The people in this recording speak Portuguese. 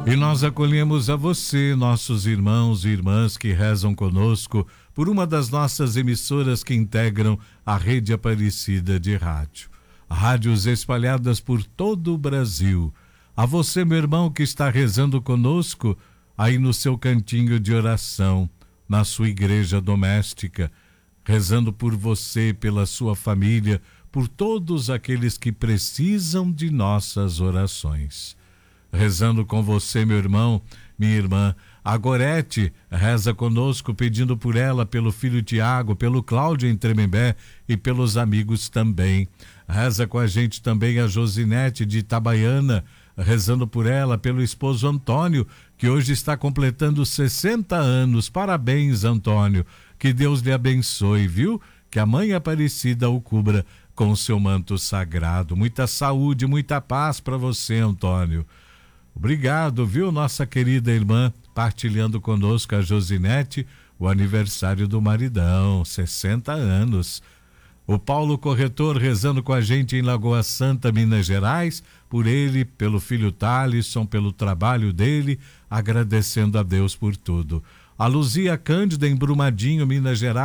E nós acolhemos a você, nossos irmãos e irmãs que rezam conosco por uma das nossas emissoras que integram a Rede Aparecida de Rádio. Rádios espalhadas por todo o Brasil. A você, meu irmão, que está rezando conosco aí no seu cantinho de oração, na sua igreja doméstica, rezando por você, pela sua família, por todos aqueles que precisam de nossas orações. Rezando com você, meu irmão, minha irmã, a Gorete reza conosco, pedindo por ela, pelo filho Tiago, pelo Cláudio em Tremembé e pelos amigos também. Reza com a gente também a Josinete de Itabaiana, rezando por ela, pelo esposo Antônio, que hoje está completando 60 anos. Parabéns, Antônio. Que Deus lhe abençoe, viu? Que a Mãe Aparecida o cubra com o seu manto sagrado. Muita saúde, muita paz para você, Antônio. Obrigado, viu, nossa querida irmã, partilhando conosco, a Josinete, o aniversário do maridão, 60 anos. O Paulo Corretor rezando com a gente em Lagoa Santa, Minas Gerais, por ele, pelo filho Thalisson, pelo trabalho dele, agradecendo a Deus por tudo. A Luzia Cândida em Brumadinho, Minas Gerais,